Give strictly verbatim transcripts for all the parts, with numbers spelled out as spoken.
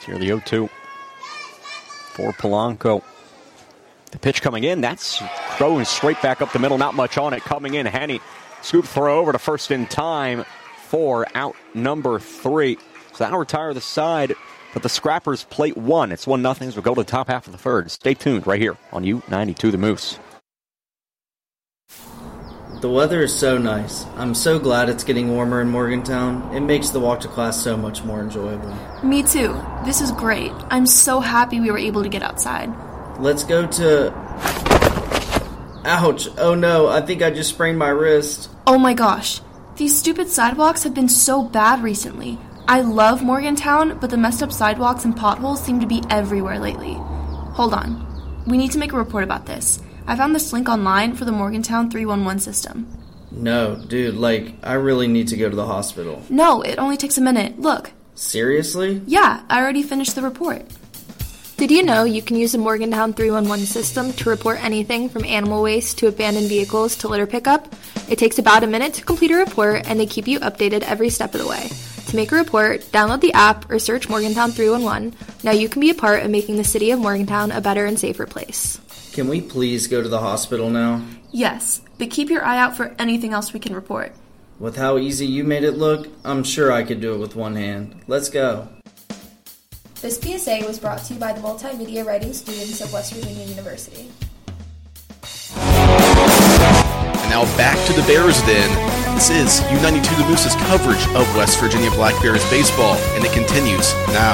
Here the oh two for Polanco. The pitch coming in, that's throwing straight back up the middle, not much on it. Coming in, Henny, scoop throw over to first in time for out number three. So that'll retire the side, but the Scrappers plate one. It's one nothing as we go to the top half of the third. Stay tuned right here on U ninety-two The Moose. The weather is so nice. I'm so glad it's getting warmer in Morgantown. It makes the walk to class so much more enjoyable. Me too. This is great. I'm so happy we were able to get outside. Let's go to... Ouch. Oh no, I think I just sprained my wrist. Oh my gosh. These stupid sidewalks have been so bad recently. I love Morgantown, but the messed up sidewalks and potholes seem to be everywhere lately. Hold on. We need to make a report about this. I found this link online for the Morgantown three one one system. No, dude, like, I really need to go to the hospital. No, it only takes a minute. Look. Seriously? Yeah, I already finished the report. Did you know you can use the Morgantown three one one system to report anything from animal waste to abandoned vehicles to litter pickup? It takes about a minute to complete a report, and they keep you updated every step of the way. To make a report, download the app or search Morgantown three one one. Now you can be a part of making the city of Morgantown a better and safer place. Can we please go to the hospital now? Yes, but keep your eye out for anything else we can report. With how easy you made it look, I'm sure I could do it with one hand. Let's go. This P S A was brought to you by the multimedia writing students of West Virginia University. And now back to the Bears Den. This is U ninety-two The Moose's coverage of West Virginia Black Bears baseball, and it continues now.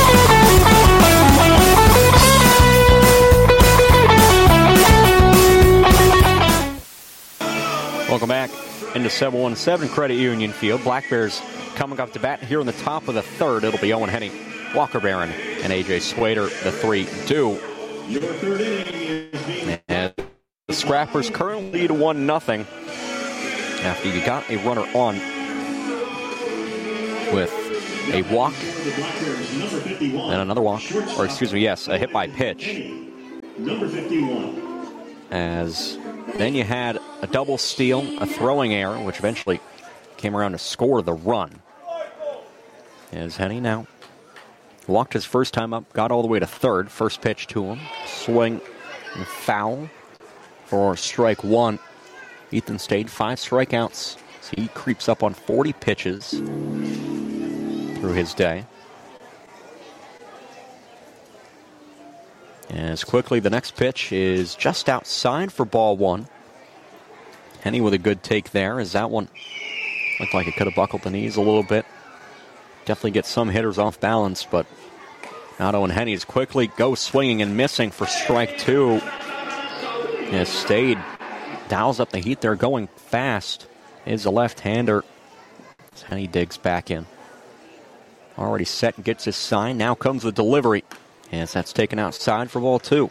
Welcome back into seven one seven Credit Union Field. Black Bears coming up to bat here in the top of the third. It'll be Owen Henny, Walker Barron, and A J Swader, the three two. Your third inning is being... And the Scrappers currently lead one nothing after you got a runner on with a walk and another walk, or excuse me, yes, a hit by pitch. Number fifty-one. As then you had a double steal, a throwing error, which eventually came around to score the run. As Henny now walked his first time up, got all the way to third. First pitch to him, swing and foul for strike one. Ethan stayed five strikeouts, so he creeps up on forty pitches through his day. As quickly, the next pitch is just outside for ball one. Henny with a good take there, as that one looked like it could have buckled the knees a little bit. Definitely get some hitters off balance, but not Owen Henny's quickly goes swinging and missing for strike two. As Stade dials up the heat there, going fast. Is a left-hander. As Henny digs back in. Already set and gets his sign. Now comes the delivery. As that's taken outside for ball two.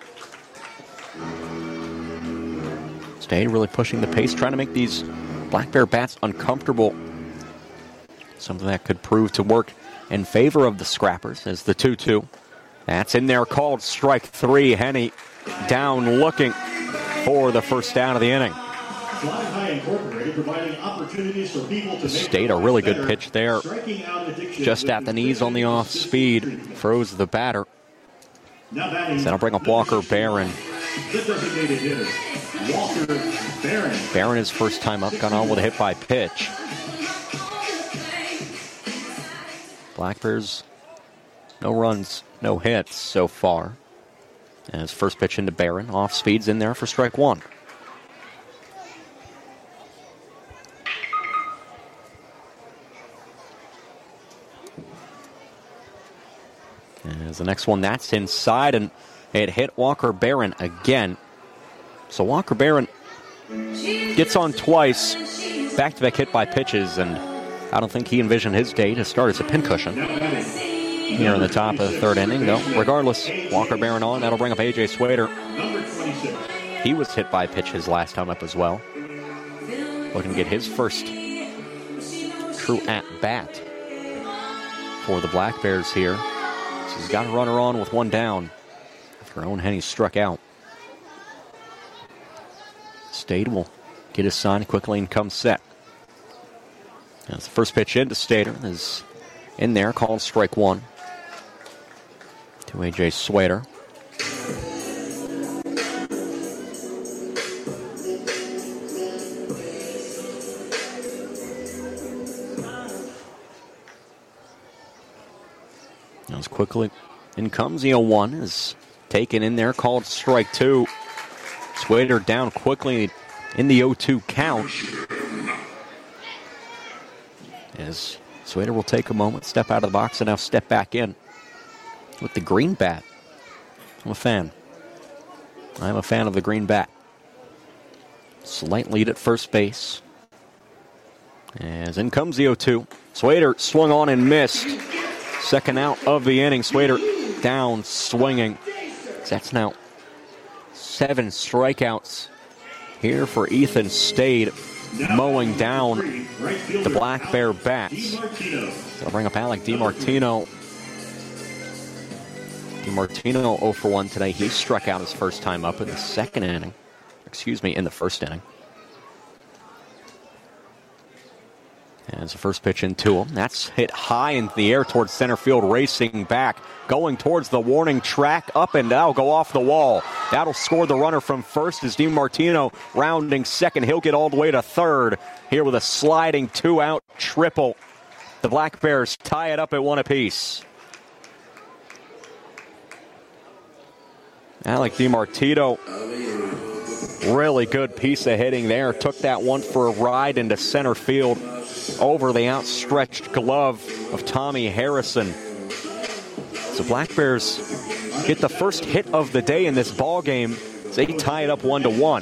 Stade really pushing the pace, trying to make these Black Bear bats uncomfortable. Something that could prove to work in favor of the Scrappers as the two two. That's in there, called strike three. Henny down looking for the first down of the inning. Fly High Incorporated providing opportunities for people to Stade, a really good pitch there. Just at the knees on the off speed. Froze the batter. Now batting. So that'll bring up Walker Barron. The designated hitter, Walker Barron. Barron his first time up, got on with a hit by pitch. Black Bears, no runs, no hits so far. And his first pitch into Barron. Off speed's in there for strike one. As the next one, that's inside, and it hit Walker Barron again. So Walker Barron gets on twice, back-to-back hit by pitches, and I don't think he envisioned his day to start as a pincushion here in the top of the third inning, though. Regardless, Walker Barron on. That'll bring up A J Swader. He was hit by a pitch his last time up as well. Looking to get his first true at-bat for the Black Bears here. So he's got a runner on with one down after Owen Henny struck out. Stade will get his sign quickly and come set. That's the first pitch into Stater is in there, called strike one. to A J Swader. Now as quickly in comes the oh one, is taken in there, called strike two. Swader down quickly in the oh two count. As Swader will take a moment, step out of the box, and now step back in with the green bat. I'm a fan. I'm a fan of the green bat. Slight lead at first base. As in comes the oh two. Swader swung on and missed. Second out of the inning. Swader down, swinging. That's now seven strikeouts here for Ethan Stade, mowing down the Black Bear bats. So I'll bring up Alec DiMartino. DiMartino oh for one today. He struck out his first time up in the second inning. Excuse me, in the first inning. As the first pitch into him. That's hit high in the air towards center field, racing back, going towards the warning track, up and down, go off the wall. That'll score the runner from first as DiMartino rounding second. He'll get all the way to third here with a sliding two-out triple. The Black Bears tie it up at one apiece. Alec DiMartino, really good piece of hitting there. Took that one for a ride into center field over the outstretched glove of Tommy Harrison. So Black Bears get the first hit of the day in this ball game. They tie it up one to one.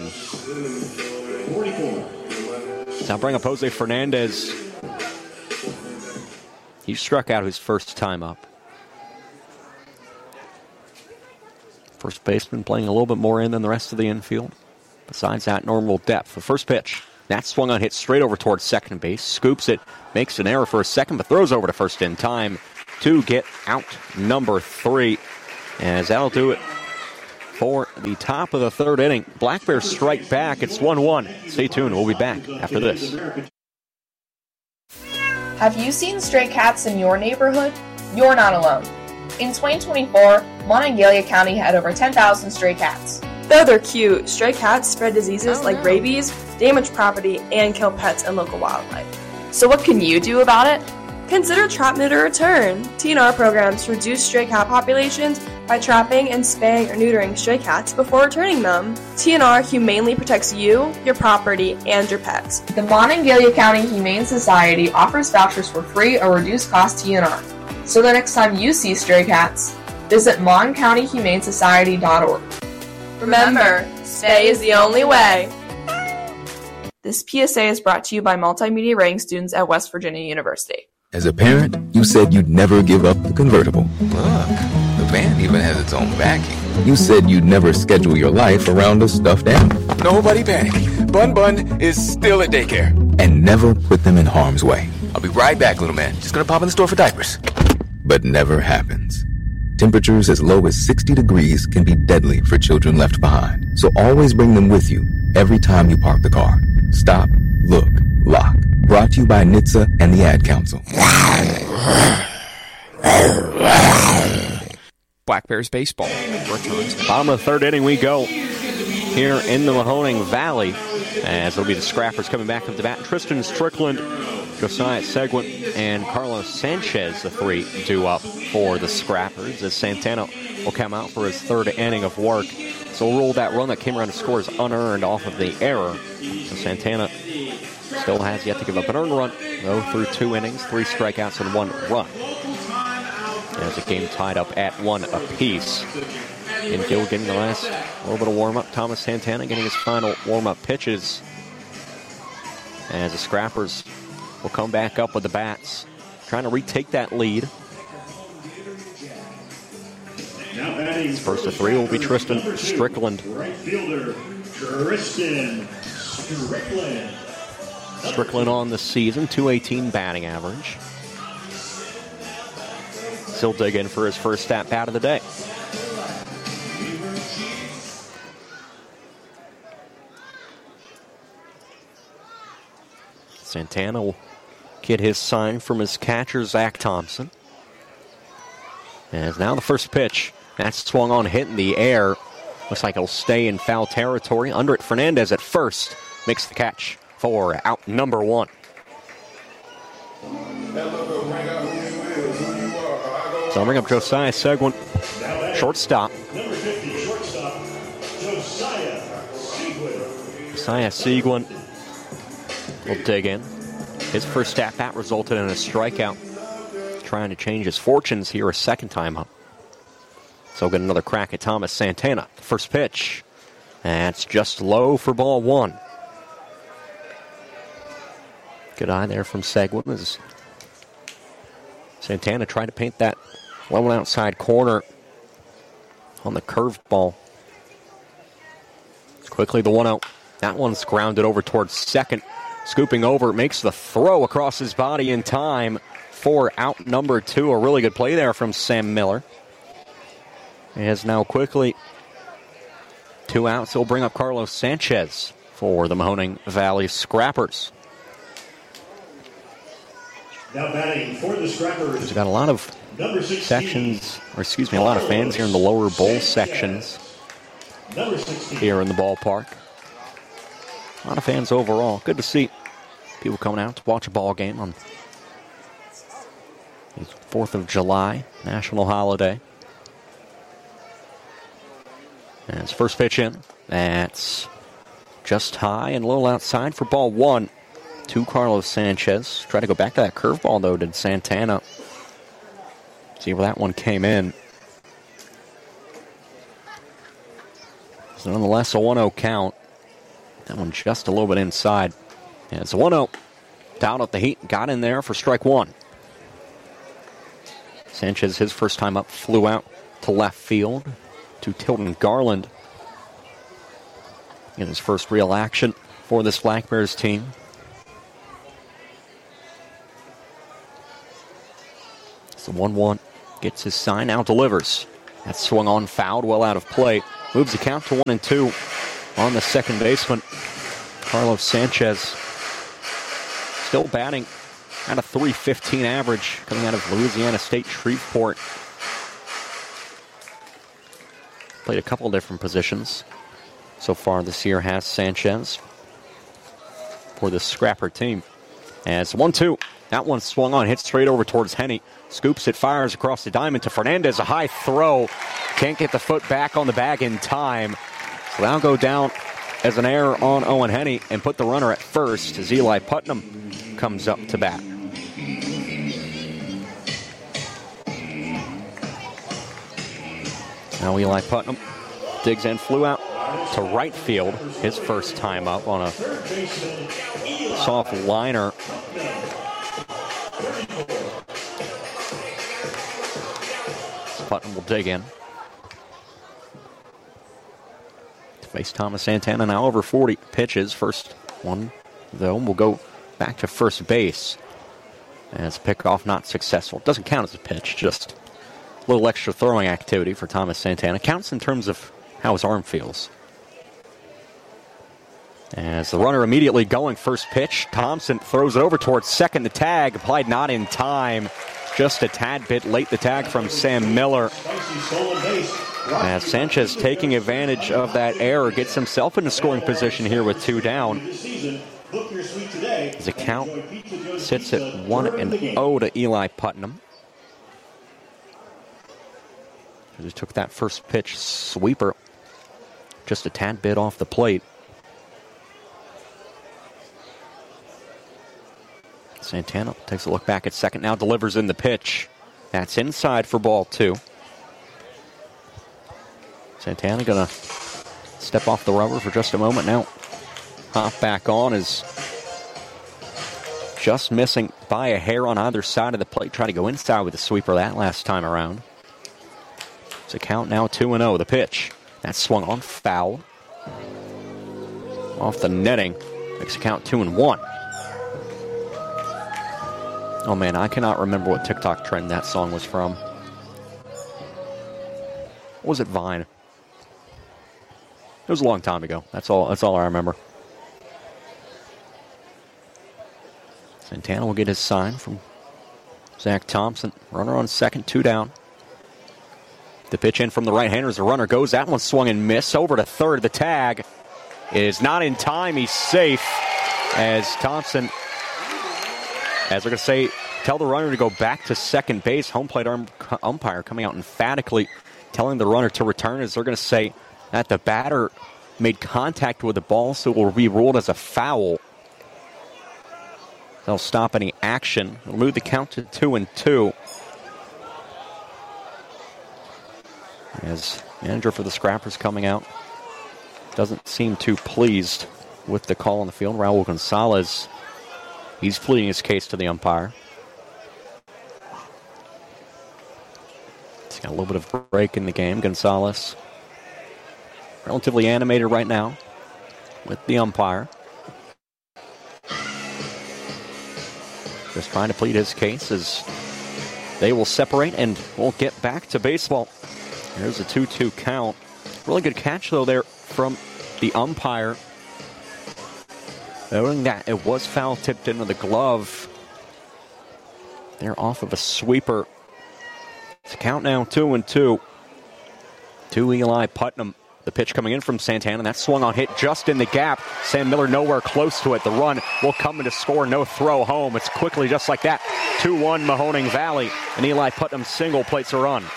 Now bring up Jose Fernandez. He struck out his first time up. First baseman playing a little bit more in than the rest of the infield. Besides that, normal depth. The first pitch. That swung on, hit straight over towards second base. Scoops it, makes an error for a second, but throws over to first in time to get out number three. As that'll do it for the top of the third inning. Black Bears strike back. It's one one. Stay tuned. We'll be back after this. Have you seen stray cats in your neighborhood? You're not alone. In twenty twenty-four, Monongalia County had over ten thousand stray cats. Though they're cute, stray cats spread diseases like rabies, damage property, and kill pets and local wildlife. So what can you do about it? Consider Trap, Neuter, Return. T N R programs reduce stray cat populations by trapping and spaying or neutering stray cats before returning them. T N R humanely protects you, your property, and your pets. The Monongalia County Humane Society offers vouchers for free or reduced cost T N R. So the next time you see stray cats, visit mon county humane society dot org. Remember, spay is the only way. This P S A is brought to you by multimedia writing students at West Virginia University. As a parent, you said you'd never give up the convertible. Look, the van even has its own backing. You said you'd never schedule your life around a stuffed animal. Nobody panic. Bun Bun is still at daycare. And never put them in harm's way. I'll be right back, little man. Just gonna pop in the store for diapers. But never happens. Temperatures as low as sixty degrees can be deadly for children left behind. So always bring them with you every time you park the car. Stop, look, lock. Brought to you by N H T S A and the Ad Council. Black Bears baseball returns. Bottom of the third inning we go here in the Mahoning Valley. As it'll be the Scrappers coming back up the bat. Tristan Strickland, Josiah Seguin, and Carlos Sanchez, the three due up for the Scrappers, as Santana will come out for his third inning of work. So we'll roll that run that came around to score as unearned off of the error. So Santana still has yet to give up an earned run, though, through two innings, three strikeouts, and one run. As the game tied up at one apiece. In Gill getting the last little bit of warm-up. Thomas Santana getting his final warm-up pitches. As the Scrappers will come back up with the bats, trying to retake that lead. First to three will be Tristan Strickland. Right fielder, Tristan Strickland. Strickland on the season, two eighteen batting average. Still dig in for his first at-bat of the day. Santana will get his sign from his catcher, Zach Thompson. As now the first pitch That's swung on, hit in the air. Looks like it'll stay in foul territory. Under it, Fernandez at first makes the catch for out number one. So I'll bring up Josiah Seguin, shortstop. Number fifty, shortstop, Josiah Seguin. Josiah Seguin will dig in. His first at-bat resulted in a strikeout. Trying to change his fortunes here a second time up. So get another crack at Thomas Santana. First pitch. That's just low for ball one. Good eye there from Seguin as Santana tried to paint that low outside corner on the curveball. Quickly the one out. That one's grounded over towards second. Scooping over, makes the throw across his body in time for out number two. A really good play there from Sam Miller. As now quickly two outs. He'll bring up Carlos Sanchez for the Mahoning Valley Scrappers. Now batting for the Scrappers. He's got a lot of sections, or excuse me, a lot of fans here in the lower bowl sections here in the ballpark. A lot of fans overall. Good to see people coming out to watch a ball game on the fourth of July, national holiday. And his first pitch in. That's just high and a little outside for ball one to Carlos Sanchez. Try to go back to that curveball, though, did Santana. See where that one came in. So nonetheless, a one oh count. That one just a little bit inside. And it's a one oh. Down at the heat. Got in there for strike one. Sanchez, his first time up, flew out to left field to Tilton Garland. In his first real action for this Black Bears team. So one one. Gets his sign, now delivers. That swung on, fouled, well out of play. Moves the count to one and two on the second baseman, Carlos Sanchez. Still batting at a three fifteen average coming out of Louisiana State Shreveport. Played a couple different positions so far this year has Sanchez for the Scrapper team. As one two. That one swung on, hit straight over towards Henny. Scoops it, fires across the diamond to Fernandez. A high throw. Can't get the foot back on the bag in time. So that'll go down as an error on Owen Henny and put the runner at first as Eli Putnam comes up to bat. Now Eli Putnam digs in, flew out to right field. His first time up on a soft liner. Putnam will dig in. To face Thomas Santana, now over forty pitches. First one, though, will go back to first base. As pickoff not successful. Doesn't count as a pitch, just a little extra throwing activity for Thomas Santana. Counts in terms of how his arm feels. As the runner immediately going first pitch, Thompson throws it over towards second. The tag applied not in time. Just a tad bit late, the tag from Sam Miller. As Sanchez taking advantage of that error, gets himself into scoring position here with two down. As the count sits at one and oh to Eli Putnam. He took that first pitch sweeper just a tad bit off the plate. Santana takes a look back at second, now delivers in the pitch. That's inside for ball two. Santana gonna step off the rubber for just a moment now. Hop back on, is just missing by a hair on either side of the plate. Try to go inside with the sweeper that last time around. It's a count now two and oh. The pitch, that's swung on, foul. Off the netting, makes a count two and one. Oh man, I cannot remember what TikTok trend that song was from. What was it, Vine? It was a long time ago. That's all. That's all I remember. Santana will get his sign from Zach Thompson. Runner on second, two down. The pitch in from the right-hander as the runner goes. That one swung and missed. Over to third. The tag is not in time. He's safe as Thompson, as they're going to say, tell the runner to go back to second base. Home plate umpire coming out emphatically telling the runner to return, as they're going to say that the batter made contact with the ball, so it will be ruled as a foul. They'll stop any action. They'll move the count to two and two. As manager for the Scrappers coming out, doesn't seem too pleased with the call on the field. Raul Gonzalez, he's pleading his case to the umpire. He's got a little bit of a break in the game. Gonzalez, relatively animated right now with the umpire. Just trying to plead his case as they will separate and we'll get back to baseball. Here's a two two count. Really good catch, though, there from the umpire. Knowing that it was foul tipped into the glove. They're off of a sweeper. It's a count now, two and two. To Eli Putnam. The pitch coming in from Santana. That swung on, hit just in the gap. Sam Miller nowhere close to it. The run will come in to score. No throw home. It's quickly just like that. two one Mahoning Valley. And Eli Putnam single plates a run.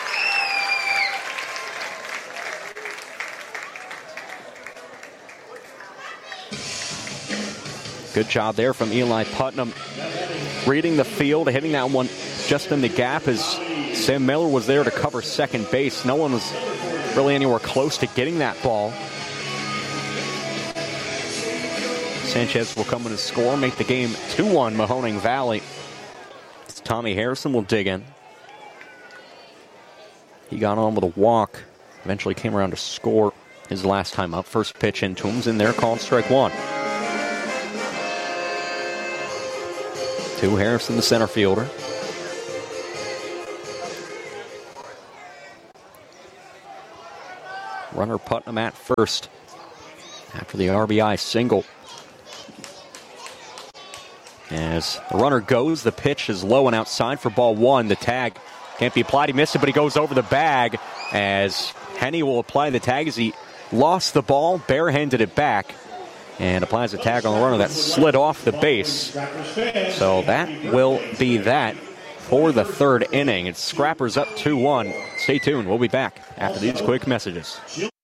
Good job there from Eli Putnam. Reading the field, hitting that one just in the gap as Sam Miller was there to cover second base. No one was really anywhere close to getting that ball. Sanchez will come in to score, make the game two one Mahoning Valley. As Tommy Harrison will dig in. He got on with a walk, eventually came around to score his last time up. First pitch into him's in there, called strike one. To Harrison, the center fielder. Runner Putnam at first after the R B I single. As the runner goes, the pitch is low and outside for ball one. The tag can't be applied. He missed it, but he goes over the bag as Henny will apply the tag as he lost the ball, barehanded it back, and applies a tag on the runner that slid off the base. So that will be that for the third inning. It's Scrappers up two one. Stay tuned. We'll be back after these quick messages.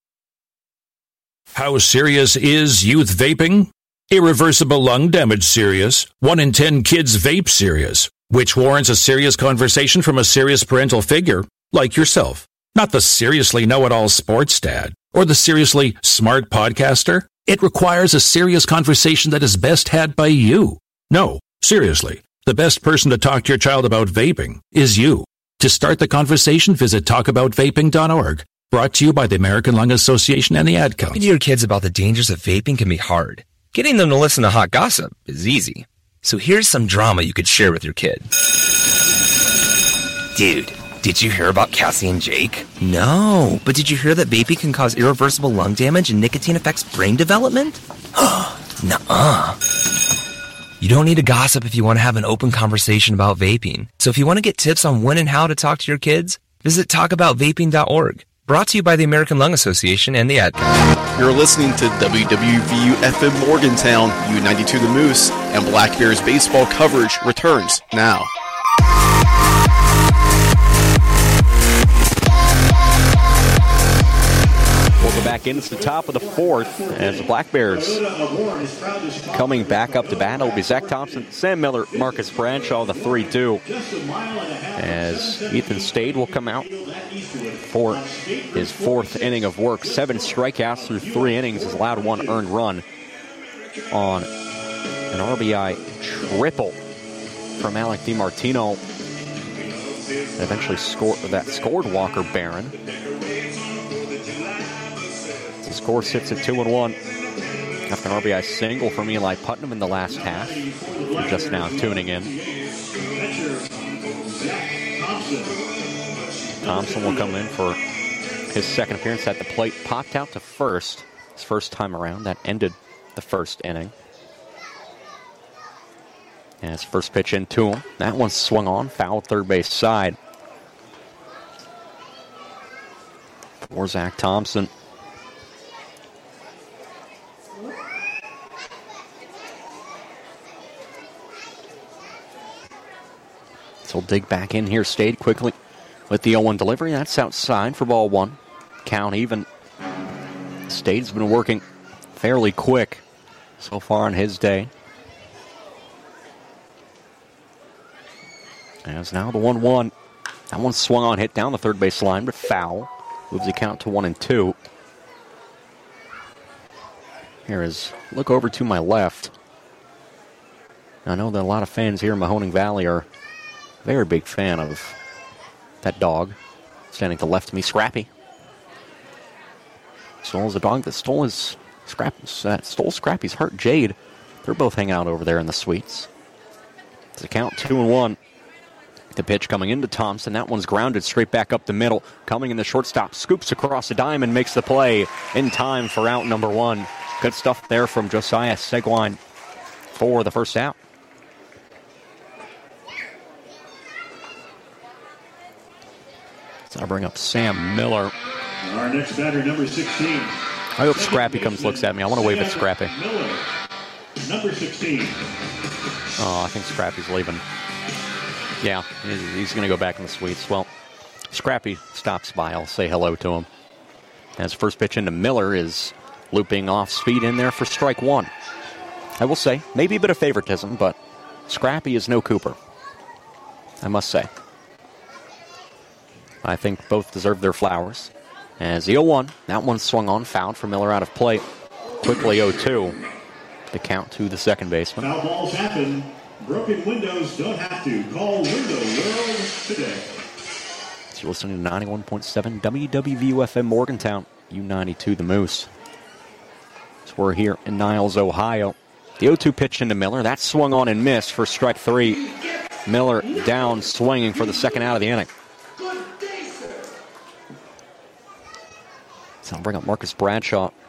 How serious is youth vaping? Irreversible lung damage serious. One in ten kids vape serious, which warrants a serious conversation from a serious parental figure like yourself. Not the seriously know-it-all sports dad or the seriously smart podcaster. It requires a serious conversation that is best had by you. No, seriously, the best person to talk to your child about vaping is you. To start the conversation, visit talk about vaping dot org. Brought to you by the American Lung Association and the Ad Council. Talking to your kids about the dangers of vaping can be hard. Getting them to listen to hot gossip is easy. So here's some drama you could share with your kid. Dude, did you hear about Cassie and Jake? No, but did you hear that vaping can cause irreversible lung damage and nicotine affects brain development? Nuh-uh. You don't need to gossip if you want to have an open conversation about vaping. So if you want to get tips on when and how to talk to your kids, visit talk about vaping dot org. Brought to you by the American Lung Association and the Ad Council. You're listening to W W V U F M Morgantown, U ninety-two The Moose, and Black Bears baseball coverage returns now. We'll go back in. It's the top of the fourth as the Black Bears coming back up to bat. It'll be Zach Thompson, Sam Miller, Marcus Bradshaw, the three two. As Ethan Stade will come out for his fourth inning of work. Seven strikeouts through three innings. Has allowed one earned run on an R B I triple from Alec DiMartino. That eventually scored, that scored Walker Barron. The score sits at two and one. After an R B I single from Eli Putnam in the last half. You're just now tuning in. Thompson will come in for his second appearance at the plate. Popped out to first his first time around. That ended the first inning. And his first pitch into him. That one swung on, foul third base side. for Zach Thompson. So he'll dig back in here, Stade quickly with the oh one delivery. That's outside for ball one. Count even. Stade's been working fairly quick so far on his day. As now the one one. That one swung on, hit down the third base line, but foul. Moves the count to one and two. Here is look over to my left. I know that a lot of fans here in Mahoning Valley are a very big fan of that dog. Standing to the left of me, Scrappy. Stole a dog that stole his Scrap, uh, stole Scrappy's heart, Jade. They're both hanging out over there in the suites. It's a count two and one. The pitch coming into Thompson. That one's grounded straight back up the middle. Coming in the shortstop, scoops across the diamond, makes the play in time for out number one. Good stuff there from Josiah Seguin for the first out. So I'll bring up Sam Miller. Our next batter, number sixteen. I hope Scrappy comes looks at me. I want to wave at Scrappy. Miller, number sixteen. Oh, I think Scrappy's leaving. Yeah, he's going to go back in the suites. Well, Scrappy stops by. I'll say hello to him. As first pitch into Miller is looping off speed in there for strike one. I will say, maybe a bit of favoritism, but Scrappy is no Cooper. I must say. I think both deserve their flowers. As the oh one, that one swung on, fouled for Miller out of play. Quickly oh two. The count to the second baseman. Foul balls happen. Broken windows don't have to. Call Window World today. So you're listening to ninety-one point seven W W V U F M Morgantown, U ninety-two The Moose. So we're here in Niles, Ohio. The oh two pitch into Miller. That swung on and missed for strike three. Miller down, swinging for the second out of the inning. So I'll bring up Marcus Bradshaw